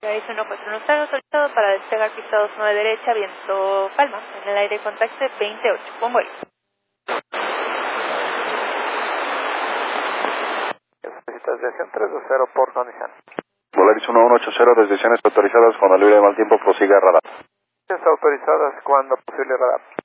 País 1410 autorizado para despegar pisados 9 derecha, viento palma, en el aire contacte 28, buen vuelo. Desviación 320 por condición. Volaris 1180, desviaciones autorizadas cuando libre de mal tiempo, prosiga radar. Autorizadas cuando posible radar.